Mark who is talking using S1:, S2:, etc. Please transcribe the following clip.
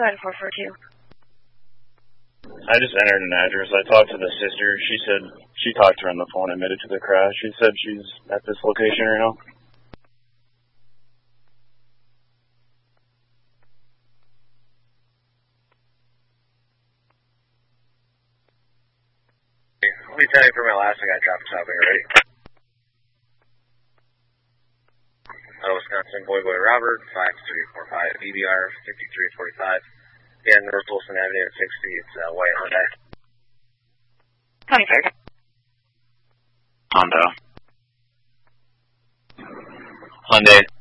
S1: Go ahead, 442.
S2: I just entered an address. I talked to the sister. She said she talked to her on the phone, admitted to the crash. She said she's at this location right now.
S3: Lieutenant from Alaska, got traffic stop when you're ready. Wisconsin, Boy Robert, 5345 BBR 5345. Yeah, North Wilson Avenue at 60. It's white Hyundai.
S1: 23rd.
S4: Honda. Hyundai.